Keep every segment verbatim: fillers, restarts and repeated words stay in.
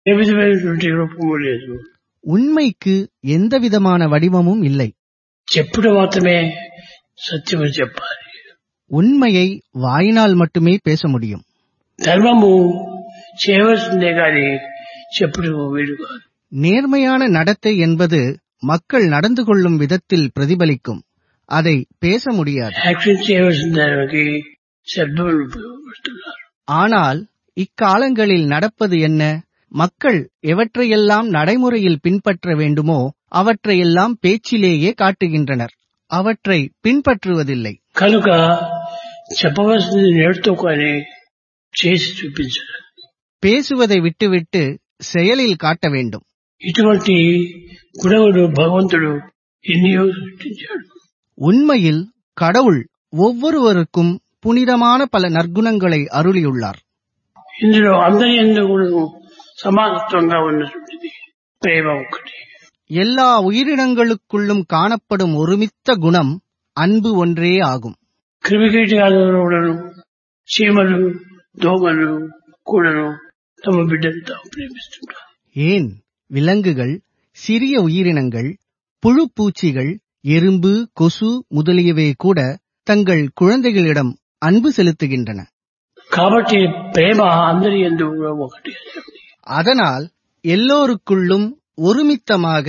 ఏ విధమైనటువంటి రూపము లేదు. உண்மைக்கு எந்தவிதமான வடிவமும் இல்லை. చెప్పుడు మాత్రమే సత్యమని చెప్పాలి. உண்மையை வாயினால் மட்டுமே பேச முடியும். ధర్మము చేయవలసిందే గాని చెప్పుడు వీలు కాదు. நேர்மையான நடத்தை என்பது மக்கள் நடந்து கொள்ளும் விதத்தில் பிரதிபலிக்கும். அதை பேச முடியாது. యాక్షన్ చేయవలసిన దానికి శబ్దములు ఉపయోగిస్తున్నారు. ஆனால் இக்காலங்களில் நடப்பது என்ன? மக்கள் எவற்றையெல்லாம் நடைமுறையில் பின்பற்ற வேண்டுமோ அவற்றையெல்லாம் பேச்சிலேயே காட்டுகின்றனர். அவற்றை பின்பற்றுவதில்லை. కనుక చెప్పవలసింది నేర్తో కానీ చేసి చూపించాలి. பேசுவதை விட்டுவிட்டு செயலில் காட்ட வேண்டும். ఇటువంటి గుణములు భగవంతుడు ఎన్నో సృష్టించాడు. உண்மையில் கடவுள் ஒவ்வொருவருக்கும் புனிதமான பல நற்குணங்களை அருளியுள்ளார். ఇందులో అందరి యందు కూడా సమానత్వంగా ఉన్నటువంటిది ప్రేమ ఒకటి. எல்லா உயிரினங்களுக்குள்ளும் காணப்படும் ஒருமித்த குணம் அன்பு ஒன்றே ஆகும். క్రిమికీటకాలను చీమలు దోమలు కూడాను తమ బిడ్డను తాము ప్రేమిస్తుంటారు. ஏன் விலங்குகள், சிறிய உயிரினங்கள், புழு பூச்சிகள், எறும்பு, கொசு முதலியவை கூட தங்கள் குழந்தைகளிடம் அன்பு செலுத்துகின்றன. కాబట్టి ప్రేమ అందరి యందు ఒకటి. அதனால் எல்லோருக்குள்ளும் ஒருமித்தமாக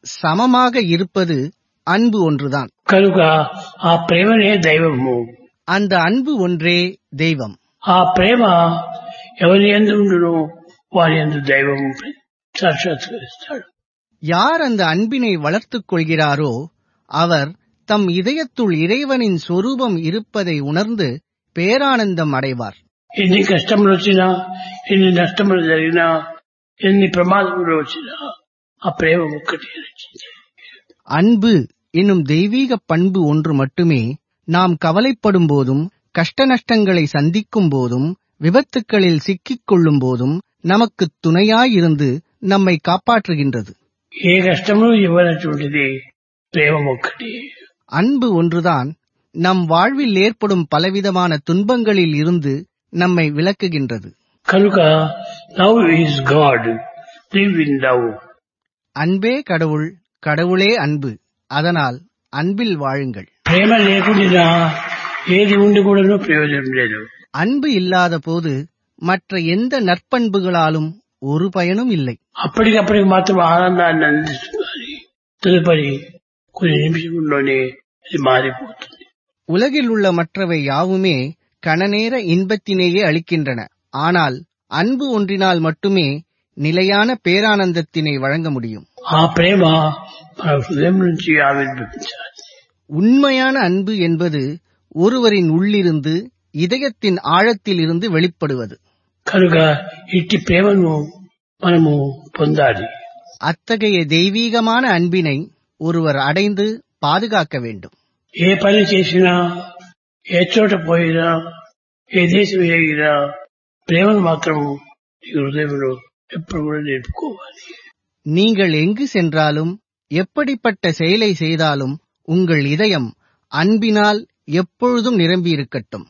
சமமாக இருப்பது அன்பு ஒன்றுதான். కనుక ఆ ప్రేమనే దైవము. அந்த அன்பு ஒன்றே தெய்வம். ఆ ప్రేమ ఎవరి యందు ఉండునో వారి యందు దైవము సాక్షాత్కరిస్తాడు. யார் அந்த அன்பினை வளர்த்துக் கொள்கிறாரோ அவர் தம் இதயத்துள் இறைவனின் சொரூபம் இருப்பதை உணர்ந்து பேரானந்தம் அடைவார். ఎన్ని కష్టములు వచ్చినా, ఎన్ని నష్టములు జరిగినా, ఎన్ని ప్రమాదములు వచ్చినా ఆ ప్రేమ ఒక్కటి రచించి அன்பு என்னும் தெய்வீக பண்பு ஒன்று மட்டுமே நாம் கவலைப்படும் போதும், கஷ்ட நஷ்டங்களை சந்திக்கும் போதும், விபத்துக்களில் சிக்கிக் கொள்ளும் போதும் நமக்கு துணையாயிருந்து நம்மை காப்பாற்றுகின்றது. ఏ కష్టము ఇవ్వనటువంటిది ప్రేమ ఒక్కటి. அன்பு ஒன்றுதான் நம் வாழ்வில் ஏற்படும் பலவிதமான துன்பங்களில் இருந்து நம்மை விலக்குகின்றது. కనుక love is God, live in love. அன்பே கடவுள், கடவுளே அன்பு. அதனால் அன்பில் வாழுங்கள். ప్రేమ లేకుండా ఏది ఉండి కూడా ప్రయోజనం లేదు. அன்பு இல்லாத போது மற்ற எந்த நற்பண்புகளாலும் ஒரு பயனும் இல்லை. అప్పటికప్పటికి మాత్రం ఆనందాన్ని అందిస్తుంది. తదుపరి కొన్ని నిమిషంలోనే ఇది మారిపోతుంది. உலகில் உள்ள மற்றவை யாவுமே கணநேர இன்பத்தினேயே அளிக்கின்றன. ஆனால் அன்பு ஒன்றினால் மட்டுமே நிலையான பேரானந்தத்தினை வழங்க முடியும். ఆ ప్రేమ మన హృదయం నుంచి ఆవిర్భవించాలి. உண்மையான அன்பு என்பது ஒருவரின் உள்ளிருந்து, இதயத்தின் ஆழத்தில் இருந்து வெளிப்படுவது. కనుక ఇట్టి ప్రేమను మనము పొందాలి. அத்தகைய தெய்வீகமான அன்பினை ஒருவர் அடைந்து பாதுகாக்க வேண்டும். ఏ పని చేసినా, ఏ చోట పోయినా, ఏ దేశం ఎగినా ప్రేమను మాత్రం ఈ హృదయంలో ఎప్పుడు కూడా నిలుపుకోవాలి. நீங்கள் எங்கு சென்றாலும், எப்படிப்பட்ட செயலை செய்தாலும் உங்கள் இதயம் அன்பினால் எப்பொழுதும் நிரம்பியிருக்கட்டும்.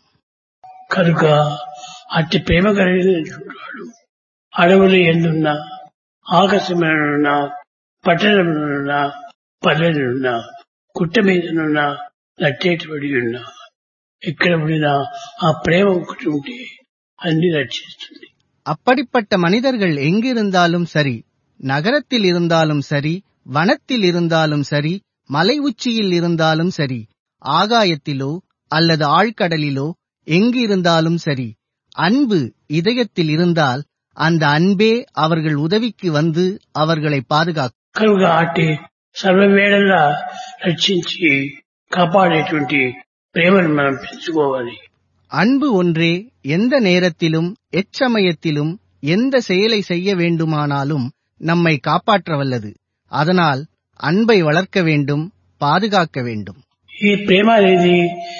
కనుక అట్టి ప్రేమ కలిగినటువంటి అడవులు ఎందున్నా, ఆకాశంలోనున్నా, పట్టణంలోనున్నా, పల్లెలున్నా, కుట్ట మీదనున్నా, నట్టేటువంటి ఉన్నా, ఎక్కడ ఉండినా ఆ ప్రేమ ఒకటి ఉంటే అన్ని రక్షిస్తుంది. அப்படிப்பட்ட மனிதர்கள் எங்கிருந்தாலும் சரி, நகரத்தில் இருந்தாலும் சரி, வனத்தில் இருந்தாலும் சரி, மலை உச்சியில் இருந்தாலும் சரி, ஆகாயத்திலோ அல்லது ஆழ்கடலிலோ எங்கு இருந்தாலும் சரி, அன்பு இதயத்தில் இருந்தால் அந்த அன்பே அவர்கள் உதவிக்கு வந்து அவர்களை பாதுகாக்கும். కనుక అట్టి సర్వవేళలా రక్షించి కాపాడేటువంటి ప్రేమను మనం పెంచుకోవాలి. அன்பு ஒன்றே எந்த நேரத்திலும், எச்சமயத்திலும், எந்த செயலை செய்ய வேண்டுமானாலும் நம்மை காப்பாற்ற வல்லது. அதனால் அன்பை வளர்க்க வேண்டும், பாதுகாக்க வேண்டும். ఈ ప్రేమ అనేది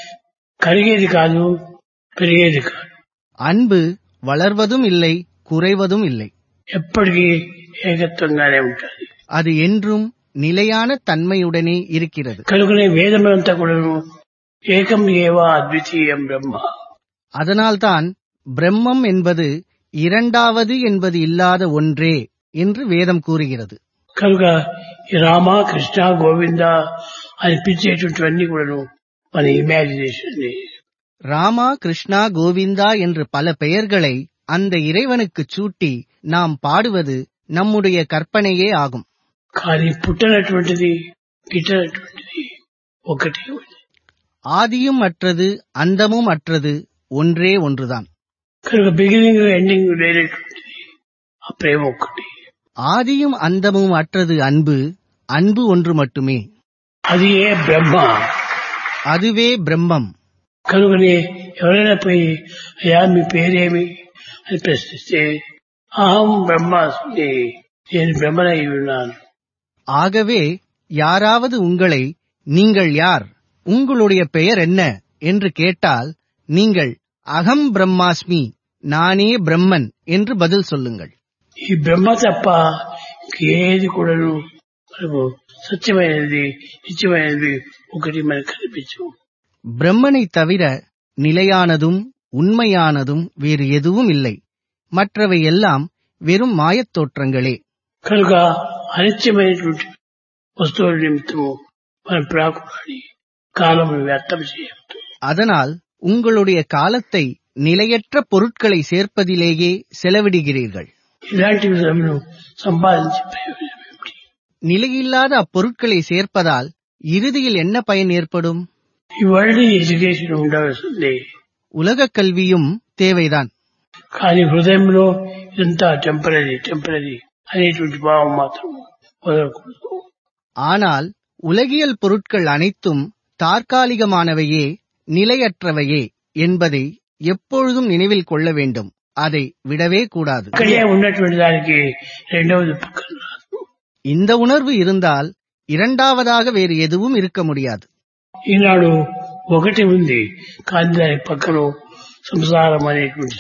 కరిగేది కాదు, పెరిగేది కాదు. அன்பு வளர்வதும் இல்லை, குறைவதும் இல்லை. ఎప్పటికీ ఏకత్వంగానే ఉంటుంది. அது என்றும் நிலையான தன்மையுடனே இருக்கிறது. కనుకనే వేదమంతా కూడా ఏకం ఏవ అద్వితీయం బ్రహ్మ. அதனால்தான் பிரம்மம் என்பது இரண்டாவது என்பது இல்லாத ஒன்றே என்று வேதம் கூறுகிறது. కనుక ఈ రామ కృష్ణ గోవింద అనిపించేటువంటివన్నీ కూడాను మన ఇమాజినేషన్. ராமா கிருஷ்ணா கோவிந்தா என்று பல பெயர்களை அந்த இறைவனுக்குச் சூட்டி நாம் பாடுவது நம்முடைய கற்பனையே ஆகும். కానీ పుట్టనటువంటిది గిట్టనటువంటిది ఒకటే. ஆதியும் அற்றது அந்தமும் அற்றது ஒன்றே ஒன்றுதான். కనుక బిగినింగ్ ఎండింగ్ లేనటువంటిది ఆ ప్రేమ ఒక్కటి. ஆதியும் அந்தமும் அற்றது அன்பு, அன்பு ஒன்று மட்டுமே. అది ఏ బ్రహ్మ. அதுவே பிரம்மம். కనుకనే ఎవరైనా పోయి అయ్యా మీ పేరేమి అని ప్రశ్నిస్తే అహం బ్రహ్మాస్మి, నేను బ్రహ్మనై ఉన్నాను. ஆகவே யாராவது உங்களை நீங்கள் யார், உங்களுடைய பெயர் என்ன என்று கேட்டால் நீங்கள் அகம் பிரம்மாஸ்மி, நானே பிரம்மன் என்று பதில் சொல்லுங்கள். ఈ బ్రహ్మ తప్ప ఏది కూడాను మనకు సత్యమైనది నిత్యమైనది ఒకటి మనకు కనిపించవు. பிரம்மனை தவிர நிலையானதும் உண்மையானதும் வேறு எதுவும் இல்லை. மற்றவை எல்லாம் வெறும் மாயத் தோற்றங்களே. కనుక అనిత్యమైనటువంటి వస్తువుల నిమిత్తము మనం ప్రాకులాడి కాలము వ్యర్థం చేయవద్దు. அதனால் உங்களுடைய காலத்தை நிலையற்ற பொருட்களை சேர்ப்பதிலேயே செலவிடுகிறீர்கள். ఇలాంటివి మనం సంపాదించే ప్రయోజనం ఏమిటి? நிலையில்லாத அப்பொருட்களை சேர்ப்பதால் இறுதியில் என்ன பயன் ஏற்படும்? ఈ వరల్డ్ ఎడ్యుకేషన్ ఉండవలసిందే. உலகக் கல்வியும் தேவைதான். కానీ హృదయంలో ఇదంతా టెంపరరీ టెంపరరీ అనేటువంటి భావం మాత్రం వదలకూడదు. ஆனால் உலகியல் பொருட்கள் அனைத்தும் தற்காலிகமானவையே, நிலையற்றவையே என்பதை எப்பொழுதும் நினைவில் கொள்ள வேண்டும். அதை விடவே கூடாது. ఇక్కడే ఉన్నటువంటి దానికి రెండవది పక్కన రాదు. இந்த உணர்வு இருந்தால் இரண்டாவதாக வேறு எதுவும் இருக்க முடியாது. ఈనాడు ఒకటి ఉంది కానీ దాని పక్కన సంసారం అనేటువంటి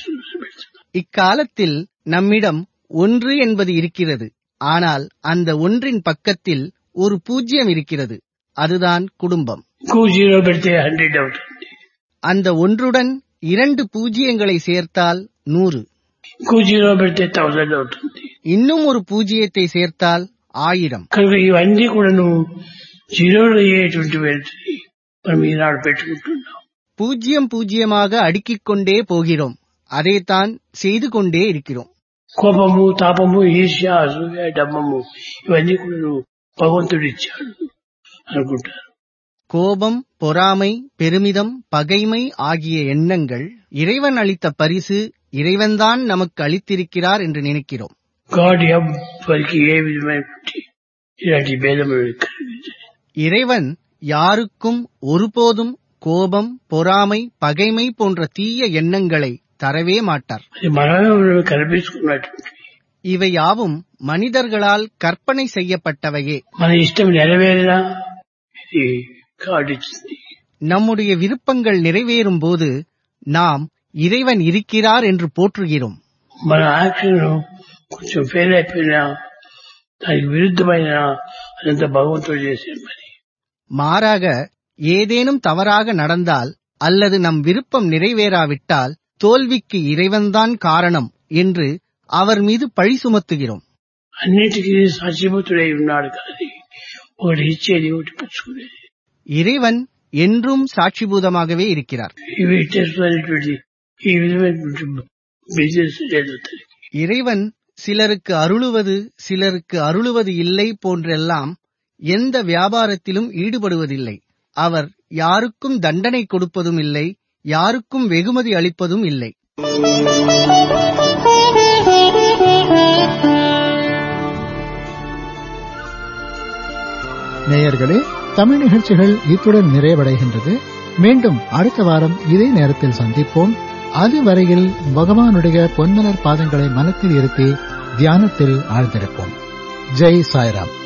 இக்காலத்தில் நம்மிடம் ஒன்று என்பது இருக்கிறது. ஆனால் அந்த ஒன்றின் பக்கத்தில் ஒரு பூஜ்யம் இருக்கிறது. அதுதான் குடும்பம். ఇంకో జీరో పెడితే హండ్రెడ్ అవుతుంది. அந்த ஒன்றுடன் இரண்டு பூஜ்யங்களை சேர்த்தால் நூறு. ఇంకో జీరో పెడితే థౌసండ్ అవుతుంది. இன்னும் ஒரு பூஜ்யத்தை சேர்த்தால் ஆயிரம். కనుక ఇవన్నీ కూడాను జీరోలు అయ్యేటువంటి వెళ్తుంది మనం ఈనాడు పెట్టుకుంటున్నాం. பூஜ்யம் பூஜ்யமாக அடுக்கிக் கொண்டே போகிறோம். அதைத்தான் செய்து கொண்டே இருக்கிறோம். కోపము తాపము ఈర్ష్య అసూయ డమ్మము ఇవన్నీ కూడా భగవంతుడు ఇచ్చాడు అనుకుంటారు. கோபம், பொறாமை, பெருமிதம், பகைமை ஆகிய எண்ணங்கள் இறைவன் அளித்த பரிசு, இறைவன்தான் நமக்கு அளித்திருக்கிறார் என்று நினைக்கிறோம். గాడ్ ఎవరికి ఏ విధమైనటువంటి ఇలాంటి భేదములు కలిగించలేదు. இறைவன் யாருக்கும் ஒருபோதும் கோபம், பொறாமை, பகைமை போன்ற தீய எண்ணங்களை தரவே மாட்டார். అది మనమే కల్పించుకున్నటువంటివి. இவை யாவும் மனிதர்களால் கற்பனை செய்யப்பட்டவையே. మన ఇష్టం నెరవేరినా ఇది గాడ్ ఇచ్చింది. நம்முடைய விருப்பங்கள் நிறைவேறும் போது நாம் இறைவன் இருக்கிறார் என்று போற்றுகிறோம். మన యాక్షన్ కొంచెం ఫెయిల్ అయిపోయినా దానికి విరుద్ధమైన అదంతా భగవంతుడు చేసే పని. மாறாக ஏதேனும் தவறாக நடந்தால் அல்லது நம் விருப்பம் நிறைவேறாவிட்டால் தோல்விக்கு இறைவன்தான் காரணம் என்று அவர் மீது பழி சுமத்துகிறோம். అన్నిటికీ సాక్షిభూతుడై ఉన్నాడు కానీ ఒకటి ఇచ్చేది ఒకటి పుచ్చుకునేది. இறைவன் என்றும் சாட்சிபூதமாகவே இருக்கிறார். ఇవి చేస్తున్నటువంటి ఈ విధమైనటువంటి బిజినెస్ లేదు. இறைவன் சிலருக்கு அருளுவது சிலருக்கு அருளுவது இல்லை போன்றெல்லாம் எந்த வியாபாரத்திலும் ஈடுபடுவதில்லை. அவர் யாருக்கும் தண்டனை கொடுப்பதும் இல்லை, யாருக்கும் வெகுமதி அளிப்பதும் இல்லை. நேயர்களே, தமிழ் நிகழ்ச்சிகள் இத்துடன் நிறைவடைகின்றது. மீண்டும் அடுத்த வாரம் இதே நேரத்தில் சந்திப்போம். அதுவரையில் பகவானுடைய பொன்மலர் பாதங்களை மனத்தில் இருத்தி தியானத்தில் ஆழ்ந்திருப்போம். ஜெய் சாய்ராம்.